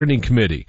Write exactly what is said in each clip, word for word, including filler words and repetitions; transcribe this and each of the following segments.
Committee.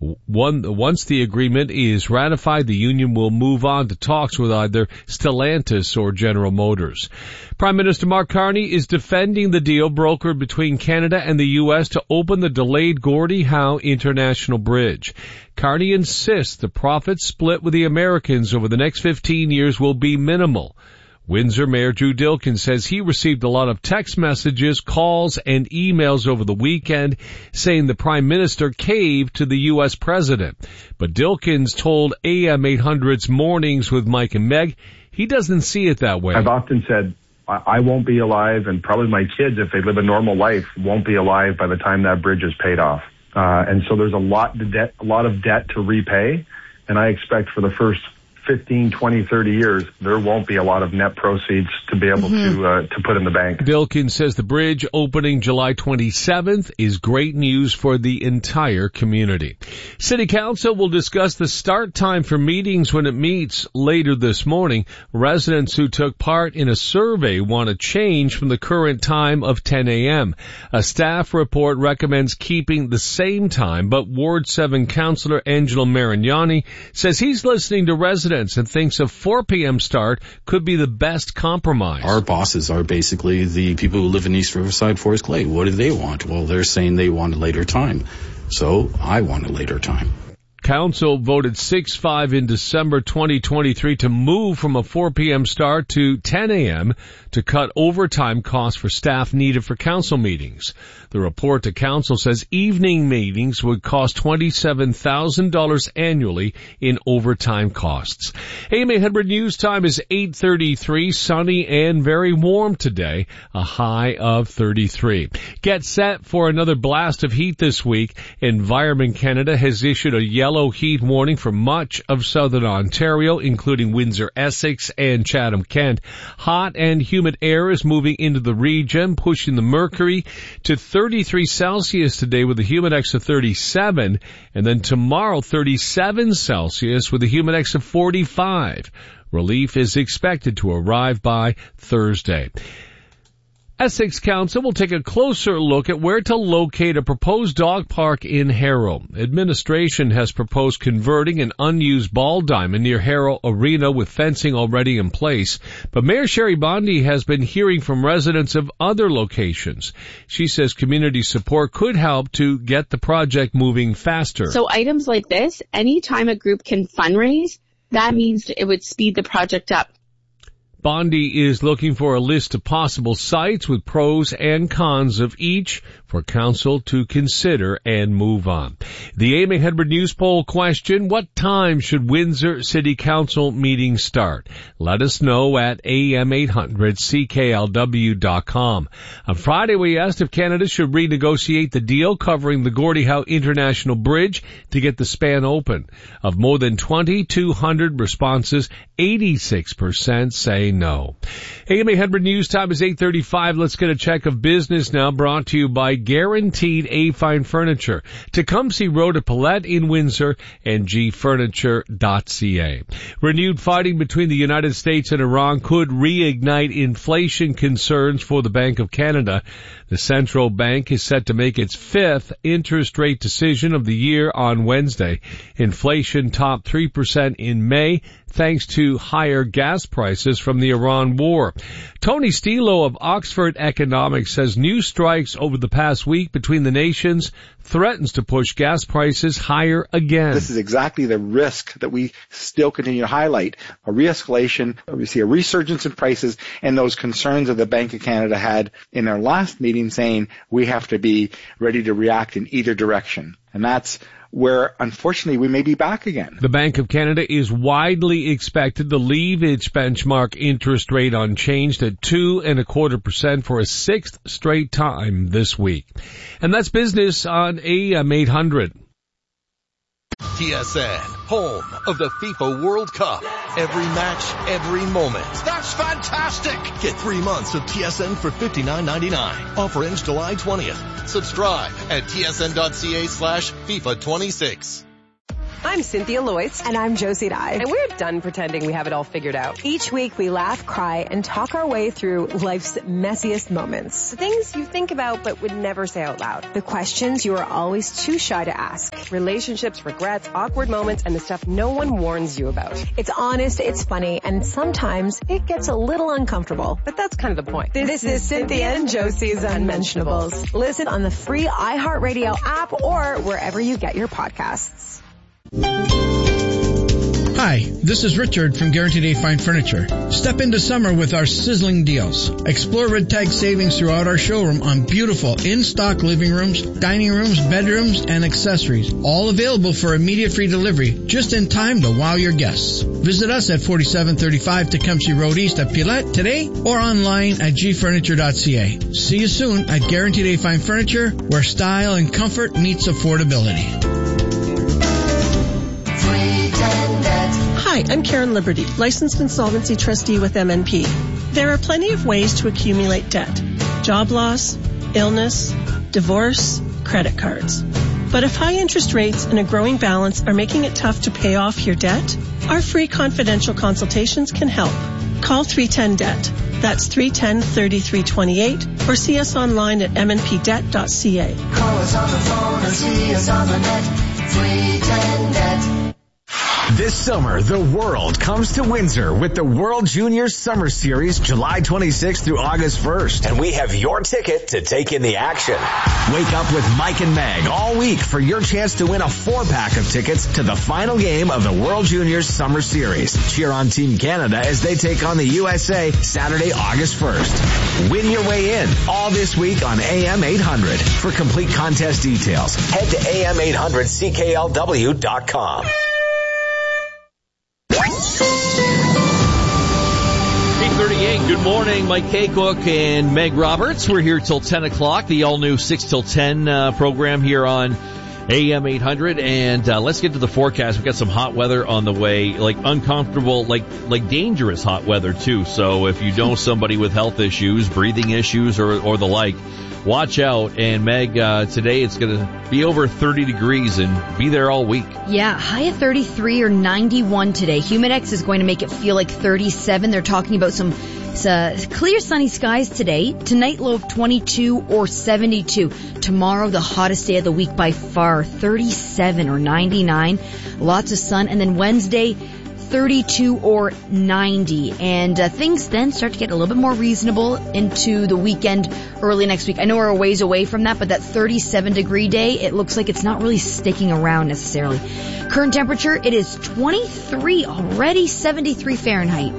One, once the agreement is ratified, the union will move on to talks with either Stellantis or General Motors. Prime Minister Mark Carney is defending the deal brokered between Canada and the U S to open the delayed Gordie Howe International Bridge. Carney insists the profit split with the Americans over the next fifteen years will be minimal. Windsor Mayor Drew Dilkens says he received a lot of text messages, calls, and emails over the weekend saying the Prime Minister caved to the U S President. But Dilkens told A M eight hundred's Mornings with Mike and Meg he doesn't see it that way. I've often said I won't be alive, and probably my kids, if they live a normal life, won't be alive by the time that bridge is paid off. Uh, and so there's a lot, of debt, a lot of debt to repay, and I expect for the first fifteen, twenty, thirty years, there won't be a lot of net proceeds to be able mm-hmm. to uh, to put in the bank. Dilkens says the bridge opening July twenty-seventh is great news for the entire community. City Council will discuss the start time for meetings when it meets later this morning. Residents who took part in a survey want a change from the current time of ten a.m. A staff report recommends keeping the same time, but Ward seven Councillor Angelo Marignani says he's listening to residents and thinks a four p.m. start could be the best compromise. Our bosses are basically the people who live in East Riverside, Forest Clay. What do they want? Well, they're saying they want a later time. So I want a later time. Council voted six five in December twenty twenty-three to move from a four p.m. start to ten a.m. to cut overtime costs for staff needed for council meetings. The report to council says evening meetings would cost twenty-seven thousand dollars annually in overtime costs. A M eight hundred News Time is eight thirty-three, sunny and very warm today, a high of thirty-three. Get set for another blast of heat this week. Environment Canada has issued a yellow heat warning for much of southern Ontario, including Windsor, Essex, and Chatham-Kent. Hot and humid air is moving into the region, pushing the mercury to thirty-three Celsius today with a humidex of thirty-seven, and then tomorrow thirty-seven Celsius with a humidex of forty-five. Relief is expected to arrive by Thursday. Essex Council will take a closer look at where to locate a proposed dog park in Harrow. Administration has proposed converting an unused ball diamond near Harrow Arena with fencing already in place. But Mayor Sherry Bondi has been hearing from residents of other locations. She says community support could help to get the project moving faster. So items like this, anytime a group can fundraise, that means it would speed the project up. Bondi is looking for a list of possible sites with pros and cons of each for council to consider and move on. The A M eight hundred News Poll question, what time should Windsor City Council meetings start? Let us know at A M eight hundred C K L W dot com. On Friday, we asked if Canada should renegotiate the deal covering the Gordie Howe International Bridge to get the span open. Of more than twenty-two hundred responses, eighty-six percent say no. A M eight hundred News Time is eight thirty-five. Let's get a check of business now, brought to you by Guaranteed A-Fine Furniture, Tecumseh Road at Paulette in Windsor, and G Furniture dot C A. Renewed fighting between the United States and Iran could reignite inflation concerns for the Bank of Canada. The central bank is set to make its fifth interest rate decision of the year on Wednesday. Inflation topped three percent in May, thanks to higher gas prices from the Iran war. Tony Stilo of Oxford Economics says new strikes over the past week between the nations threatens to push gas prices higher again. This is exactly the risk that we still continue to highlight. A re-escalation, we see a resurgence in prices, and those concerns that the Bank of Canada had in their last meeting saying we have to be ready to react in either direction. And that's where, unfortunately, we may be back again. The Bank of Canada is widely expected to leave its benchmark interest rate unchanged at two and a quarter percent for a sixth straight time this week. And that's business on A M eight hundred. T S N, home of the FIFA World Cup. Every match, every moment. That's fantastic! Get three months of T S N for fifty-nine ninety-nine. Offer ends July twentieth. Subscribe at T S N dot C A slash FIFA twenty-six. I'm Cynthia Loyce. And I'm Josie Dye. And we're done pretending we have it all figured out. Each week we laugh, cry, and talk our way through life's messiest moments. The things you think about but would never say out loud. The questions you are always too shy to ask. Relationships, regrets, awkward moments, and the stuff no one warns you about. It's honest, it's funny, and sometimes it gets a little uncomfortable. But that's kind of the point. This, this is Cynthia and Josie's Unmentionables. Listen on the free iHeartRadio app or wherever you get your podcasts. Hi, this is Richard from Guaranteed A Fine Furniture. Step into summer with our sizzling deals. Explore Red Tag savings throughout our showroom on beautiful in-stock living rooms, dining rooms, bedrooms, and accessories. All available for immediate free delivery, just in time to wow your guests. Visit us at forty-seven thirty-five Tecumseh Road East at Pilat today or online at g furniture dot c a. See you soon at Guaranteed A Fine Furniture, where style and comfort meets affordability. Hi, I'm Karen Liberty, licensed insolvency trustee with M N P. There are plenty of ways to accumulate debt. Job loss, illness, divorce, credit cards. But if high interest rates and a growing balance are making it tough to pay off your debt, our free confidential consultations can help. Call three ten debt. That's three one zero, three three two eight or see us online at m n p debt dot c a. Call us on the phone or see us on the net. three ten debt. This summer, the world comes to Windsor with the World Juniors Summer Series July twenty-sixth through August first. And we have your ticket to take in the action. Wake up with Mike and Meg all week for your chance to win a four-pack of tickets to the final game of the World Juniors Summer Series. Cheer on Team Canada as they take on the U S A Saturday, August first. Win your way in all this week on A M eight hundred. For complete contest details, head to A M eight hundred C K L W dot com. eight thirty-eight, good morning. Mike Haycock and Meg Roberts. We're here till ten o'clock, the all-new six till ten uh, program here on A M eight hundred. And uh, let's get to the forecast. We've got some hot weather on the way, like uncomfortable, like like dangerous hot weather, too. So if you know somebody with health issues, breathing issues, or, or the like, watch out. And Meg, uh, today it's going to be over thirty degrees and be there all week. Yeah, high of thirty-three or ninety-one today. Humidex is going to make it feel like thirty-seven. They're talking about some uh, clear sunny skies today. Tonight, low of twenty-two or seventy-two. Tomorrow, the hottest day of the week by far, thirty-seven or ninety-nine. Lots of sun. And then Wednesday, thirty-two or ninety. And uh, things then start to get a little bit more reasonable into the weekend early next week. I know we're a ways away from that, but that thirty-seven degree day, it looks like it's not really sticking around necessarily. Current temperature, it is twenty-three already, seventy-three Fahrenheit.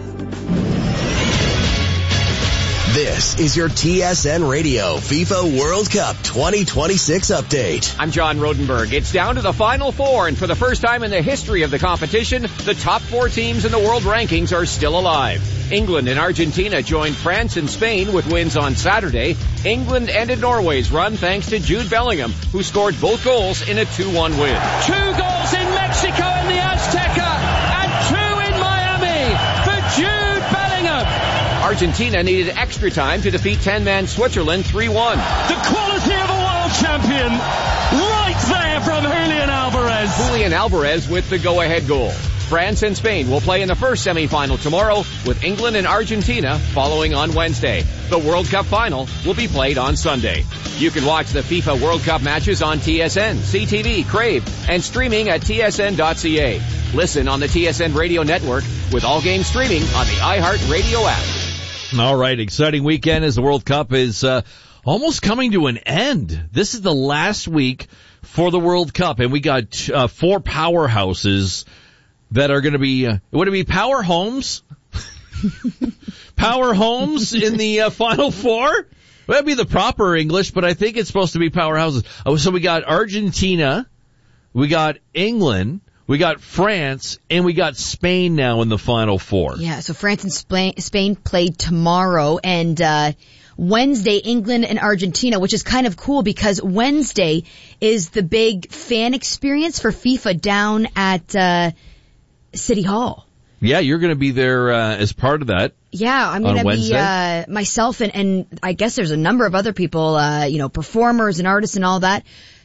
This is your T S N Radio FIFA World Cup twenty twenty-six update. I'm John Rodenberg. It's down to the final four, and for the first time in the history of the competition, the top four teams in the world rankings are still alive. England and Argentina joined France and Spain with wins on Saturday. England ended Norway's run thanks to Jude Bellingham, who scored both goals in a two one win. Two goals in Mexico in the Azteca, and two in Miami for Jude Bellingham. Argentina needed extra time to defeat ten-man Switzerland three one. The quality of a world champion right there from Julian Alvarez. Julian Alvarez with the go-ahead goal. France and Spain will play in the first semifinal tomorrow, with England and Argentina following on Wednesday. The World Cup final will be played on Sunday. You can watch the FIFA World Cup matches on T S N, C T V, Crave, and streaming at T S N dot C A. Listen on the T S N Radio Network with all games streaming on the iHeart Radio app. All right, exciting weekend as the World Cup is uh, almost coming to an end. This is the last week for the World Cup, and we got uh, four powerhouses that are going to be, uh, would it be Power Homes? Power Homes in the uh, Final Four? That'd be the proper English, but I think it's supposed to be powerhouses. Oh, so we got Argentina, we got England, we got France, and we got Spain now in the Final Four. Yeah, so France and Spain, Spain played tomorrow, and uh Wednesday, England and Argentina, which is kind of cool because Wednesday is the big fan experience for FIFA down at uh City Hall. Yeah, you're going to be there uh, as part of that. Yeah, I'm going to be uh myself and, and I guess there's a number of other people, uh, you know, performers and artists and all that.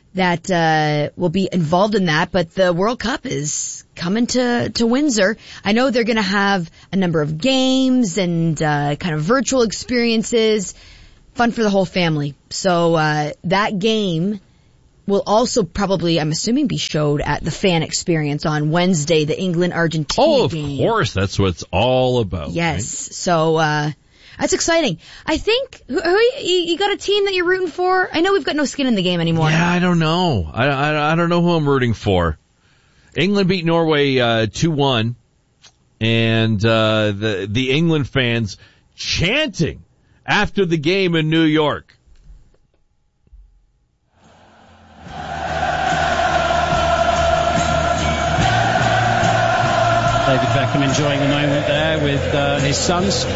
that uh will be involved in that. But the World Cup is coming to to Windsor. I know they're going to have a number of games and uh kind of virtual experiences, fun for the whole family. So uh that game will also probably, I'm assuming, be showed at the Fan Experience on Wednesday, the England-Argentina Oh, of game. course. That's what it's all about. Yes. Right? So, uh, that's exciting. I think, who, who you, you got a team that you're rooting for? I know we've got no skin in the game anymore. Yeah, I don't know. I, I, I don't know who I'm rooting for. England beat Norway, uh, two one. And, uh, the, the England fans chanting after the game in New York. David Beckham enjoying the moment there with uh, his sons. So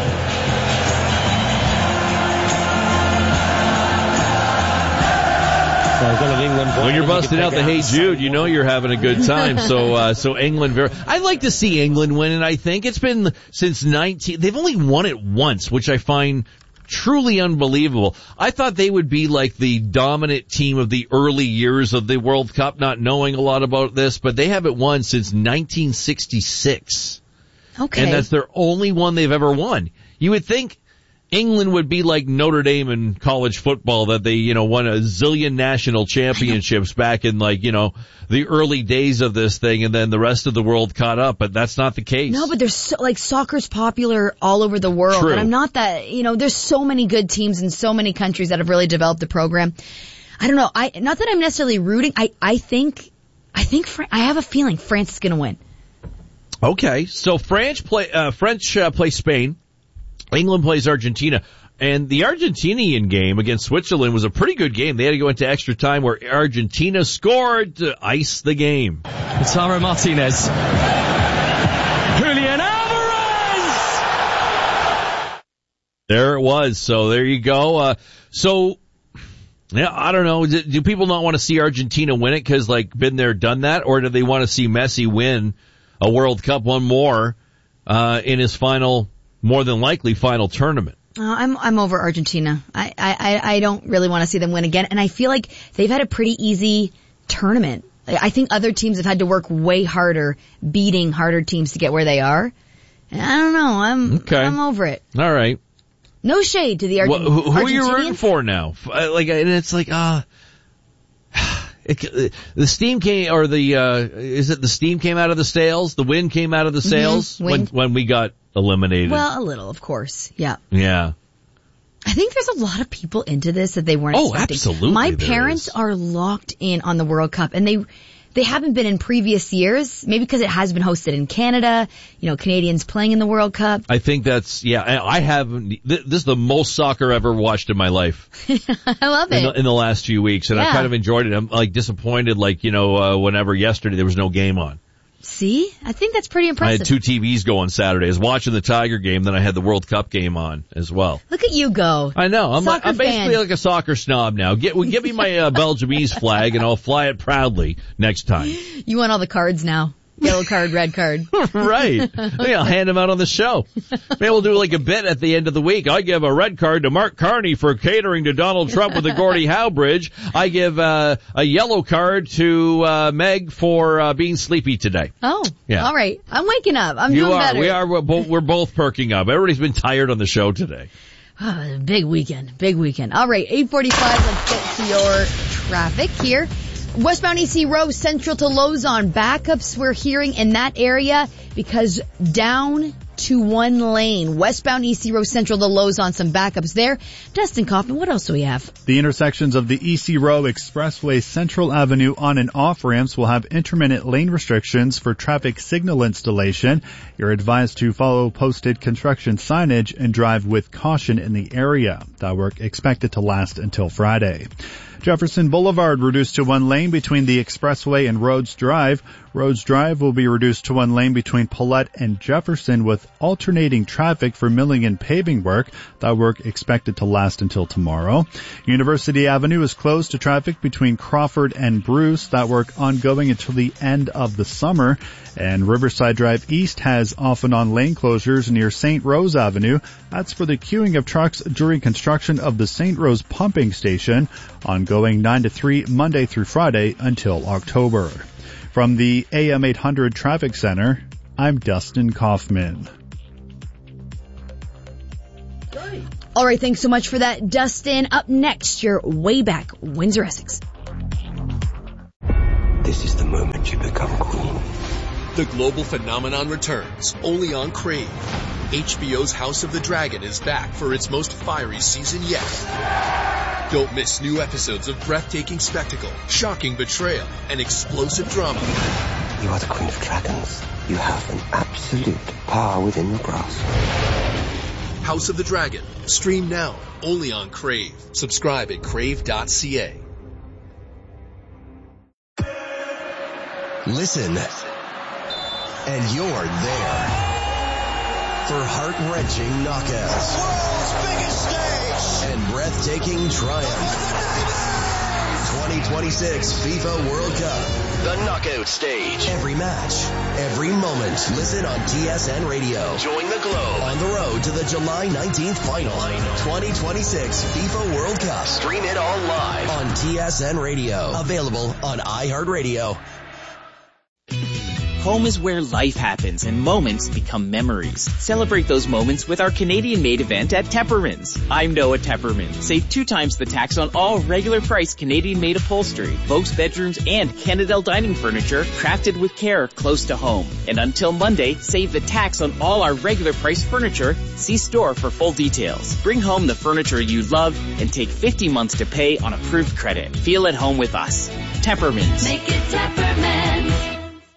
we've got an England when you're busting out the Hey Jude, you know you're having a good time. So, uh, so England, very, I'd like to see England win, and I think it's been since nineteen, they've only won it once, which I find truly unbelievable. I thought they would be like the dominant team of the early years of the World Cup, not knowing a lot about this, but they haven't won since nineteen sixty-six. Okay. And that's their only one they've ever won. You would think England would be like Notre Dame in college football, that they, you know, won a zillion national championships back in, like, you know, the early days of this thing, and then the rest of the world caught up, but that's not the case. No, but there's so, like, soccer's popular all over the world. True. And I'm not that, you know, there's so many good teams in so many countries that have really developed the program. I don't know. I, not that I'm necessarily rooting. I, I think, I think, Fran- I have a feeling France is going to win. Okay. So French play, uh, French, uh, play Spain. England plays Argentina, and the Argentinian game against Switzerland was a pretty good game. They had to go into extra time where Argentina scored to ice the game. Lautaro Martinez. Julian Alvarez! There it was. So there you go. Uh, so, yeah, I don't know. Do, do people not want to see Argentina win it because, like, been there, done that? Or do they want to see Messi win a World Cup, one more, uh, in his final, more than likely final tournament? Uh, I'm I'm over Argentina. I, I, I don't really want to see them win again. And I feel like they've had a pretty easy tournament. I think other teams have had to work way harder, beating harder teams to get where they are. And I don't know. I'm Okay. I'm over it. All right. No shade to the Argent- Well, who, who are you Argentinians. rooting for now? Uh, Like, and it's like, uh, it, the steam came, or the, uh, is it the steam came out of the sails? The wind came out of the sails Mm-hmm. when, Wind. when we got eliminated. Well, a little, of course. Yeah. Yeah. I think there's a lot of people into this that they weren't Oh, expecting. absolutely My there parents is. are locked in on the World Cup, and they they haven't been in previous years, maybe because it has been hosted in Canada, you know, Canadians playing in the World Cup. I think that's, yeah, I I haven't, th- this is the most soccer I've ever watched in my life. I love In it. the, in the last few weeks, and I Yeah. kind of enjoyed it. I'm like disappointed, like, you know, uh, whenever yesterday there was no game on. See? I think that's pretty I impressive. had two T Vs going Saturday. I was watching the Tiger game, then I had the World Cup game on as well. Look at you go. I know. I'm, like, Soccer I'm basically fan. like a soccer snob now. Get, well, give me my uh, Belgiumese flag, and I'll fly it proudly next time. You want all the cards now. Yellow card, red card. Right. Maybe I'll hand them out on the show. Maybe we'll do like a bit at the end of the week. I give a red card to Mark Carney for catering to Donald Trump with the Gordie Howe Bridge. I give uh, a yellow card to uh, Meg for uh, being sleepy today. Oh, Yeah. all right. I'm waking up. I'm You doing are. better. We are. We're both, we're both perking up. Everybody's been tired on the show today. Oh, big weekend, big weekend. All right, eight forty-five, let's get to your traffic here. Westbound E C Row, central to Lozon. Backups we're hearing in that area because down to one lane. Westbound E C Row, central to Lozon, some backups there. Dustin Kaufman, what else do we have? The intersections of the E C Row Expressway Central Avenue on and off ramps will have intermittent lane restrictions for traffic signal installation. You're advised to follow posted construction signage and drive with caution in the area. That work expected to last until Friday. Jefferson Boulevard reduced to one lane between the Expressway and Rhodes Drive. Rhodes Drive will be reduced to one lane between Paulette and Jefferson with alternating traffic for milling and paving work. That work expected to last until tomorrow. University Avenue is closed to traffic between Crawford and Bruce. That work ongoing until the end of the summer. And Riverside Drive East has off and on lane closures near Saint Rose Avenue. That's for the queuing of trucks during construction of the Saint Rose pumping station. Ongoing going nine to three Monday through Friday until October. From the A M eight hundred Traffic Center, I'm Dustin Kaufman. All right, thanks so much for that, Dustin. Up next, your Way Back, Windsor, Essex. This is the moment you become queen. The global phenomenon returns, only on Crave. H B O's House of the Dragon is back for its most fiery season yet. Don't miss new episodes of breathtaking spectacle, shocking betrayal, and explosive drama. You are the Queen of Dragons. You have an absolute power within your grasp. House of the Dragon. Stream now, only on Crave. Subscribe at crave dot c a. Listen, and you're there for heart-wrenching knockouts. World's biggest stage. And breathtaking triumph. twenty twenty-six FIFA World Cup. The knockout stage. Every match, every moment. Listen on T S N Radio. Join the Globe on the road to the July nineteenth final. twenty twenty-six FIFA World Cup. Stream it all live on T S N Radio. Available on iHeartRadio. Home is where life happens and moments become memories. Celebrate those moments with our Canadian-made event at Tepperman's. I'm Noah Tepperman. Save two times the tax on all regular price Canadian-made upholstery, Vokes bedrooms, and Canadel dining furniture crafted with care close to home. And until Monday, save the tax on all our regular price furniture. See store for full details. Bring home the furniture you love and take fifty months to pay on approved credit. Feel at home with us. Tepperman's. Make it Tepperman's.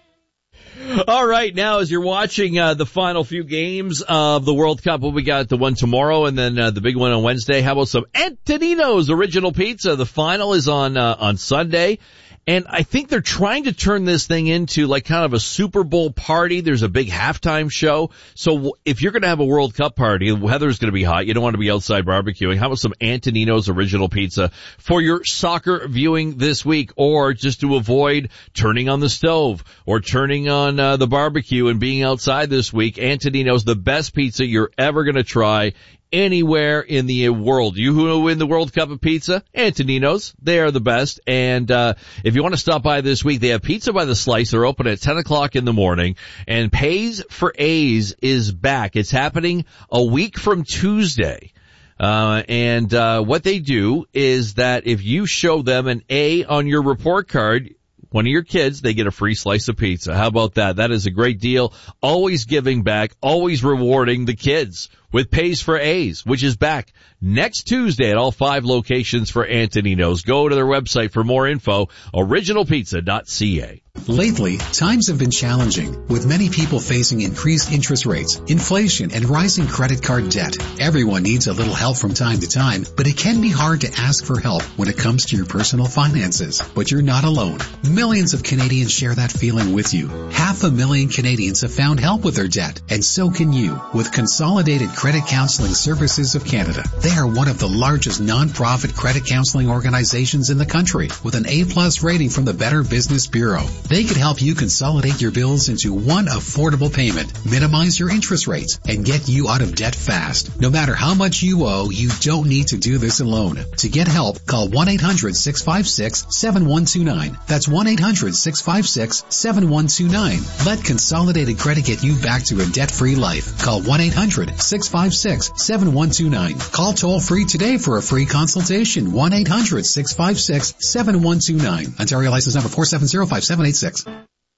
All right, now as you're watching uh, the final few games of the World Cup, well, we got the one tomorrow and then uh, the big one on Wednesday. How about some Antonino's Original Pizza? The final is on uh, on Sunday. And I think they're trying to turn this thing into like kind of a Super Bowl party. There's a big halftime show. So if you're going to have a World Cup party, the weather's going to be hot. You don't want to be outside barbecuing. How about some Antonino's Original Pizza for your soccer viewing this week, or just to avoid turning on the stove or turning on uh, the barbecue and being outside this week? Antonino's, the best pizza you're ever going to try anywhere in the world. You who win the World Cup of Pizza? Antonino's. They are the best. And uh if you want to stop by this week, they have Pizza by the Slice. They're open at ten o'clock in the morning. And Pays for A's is back. It's happening a week from Tuesday. Uh and uh what they do is that if you show them an A on your report card, one of your kids, they get a free slice of pizza. How about that? That is a great deal. Always giving back, always rewarding the kids with Pays for A's, which is back next Tuesday at all five locations for Antonino's. Go to their website for more info, original pizza dot c a. Lately, times have been challenging, with many people facing increased interest rates, inflation, and rising credit card debt. Everyone needs a little help from time to time, but it can be hard to ask for help when it comes to your personal finances. But you're not alone. Millions of Canadians share that feeling with you. Half a million Canadians have found help with their debt, and so can you, with Consolidated Credit Counseling Services of Canada. They are one of the largest non-profit credit counseling organizations in the country, with an A-plus rating from the Better Business Bureau. They could help you consolidate your bills into one affordable payment, minimize your interest rates, and get you out of debt fast. No matter how much you owe, you don't need to do this alone. To get help, call one eight hundred six five six seven one two nine. That's one eight hundred six five six seven one two nine. Let Consolidated Credit get you back to a debt-free life. Call one eight hundred six five six seven one two nine. Call toll-free today for a free consultation. one eight hundred six five six seven one two nine. Ontario license number four seven zero five seven eight six. eight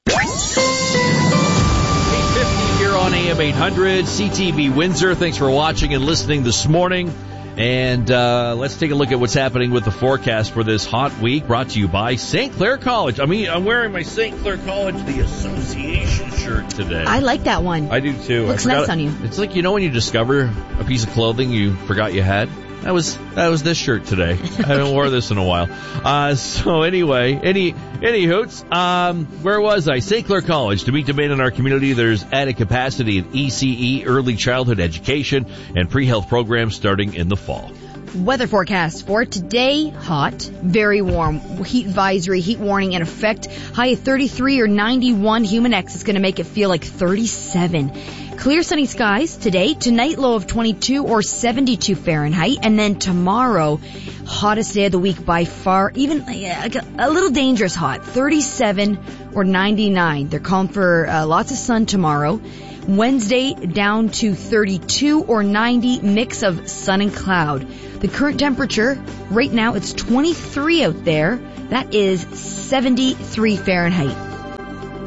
fifty here on A M eight hundred, C T V Windsor. Thanks for watching and listening this morning. And uh let's take a look at what's happening with the forecast for this hot week, brought to you by Saint Clair College. I mean, I'm wearing my Saint Clair College, the Association shirt today. I like that one. I do too. Looks I nice it. on you. It's like, you know when you discover a piece of clothing you forgot you had? That was that was this shirt today. I haven't worn this in a while. Uh so anyway, any any hoots. Um where was I? Saint Clair College. To meet demand in our community, there's added capacity in E C E, early childhood education, and pre-health programs starting in the fall. Weather forecast for today: hot, very warm, heat advisory, heat warning in effect. High of thirty-three or ninety-one. Humid X is going to make it feel like thirty-seven. Clear sunny skies today. Tonight, low of twenty-two or seventy-two Fahrenheit. And then tomorrow, hottest day of the week by far, even a little dangerous hot, thirty-seven or ninety-nine. They're calling for uh, lots of sun tomorrow. Wednesday, down to thirty-two or ninety, mix of sun and cloud. The current temperature, right now, it's twenty-three out there. That is seventy-three Fahrenheit.